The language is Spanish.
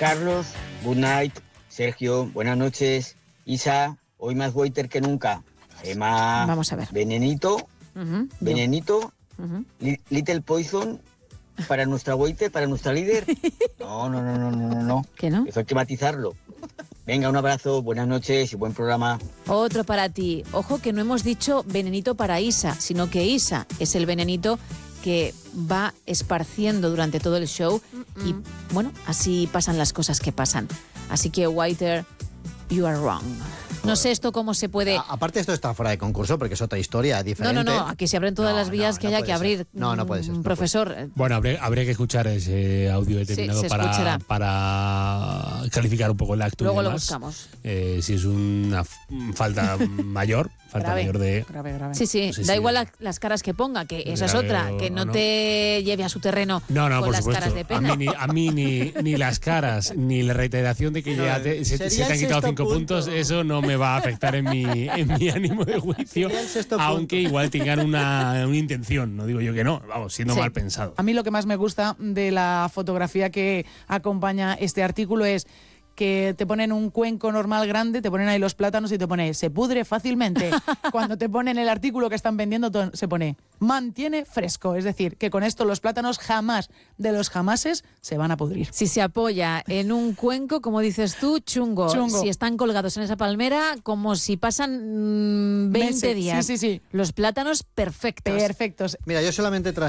Carlos, good night. Sergio, buenas noches. Isa, hoy más waiter que nunca. Emma, vamos a ver. Venenito, Venenito, Uh-huh. Little Poison para nuestra waiter, para nuestra líder. No. ¿Qué no? Eso hay que matizarlo. Venga, un abrazo, buenas noches y buen programa. Otro para ti. Ojo que no hemos dicho venenito para Isa, sino que Isa es el venenito que va esparciendo durante todo el show y, bueno, así pasan las cosas que pasan. Así que, Waiter, you are wrong. No sé esto cómo se puede... Aparte esto está fuera de concurso porque es otra historia diferente. No, aquí se abren todas las vías que haya que abrir. No puede ser. Profesor. Bueno, habría que escuchar ese audio determinado para calificar un poco el acto. Luego lo buscamos. Si es una falta mayor. Grave. Sí, da igual las caras que ponga, que esa es otra, que no te lleve a su terreno con por las supuesto. caras de pena. A mí ni las caras, ni la reiteración de que ya se te han quitado 5 puntos, eso no me va a afectar en mi ánimo de juicio, aunque igual tengan una intención, no digo yo que no, vamos, siendo mal pensado. A mí lo que más me gusta de la fotografía que acompaña este artículo es que te ponen un cuenco normal grande, te ponen ahí los plátanos y te pone se pudre fácilmente. Cuando te ponen el artículo que están vendiendo se pone mantiene fresco, es decir, que con esto los plátanos jamás de los jamases se van a pudrir. Si se apoya en un cuenco, como dices tú, chungo. Si están colgados en esa palmera, como si pasan 20 días. Sí. Los plátanos perfectos. Perfectos. Mira, yo solamente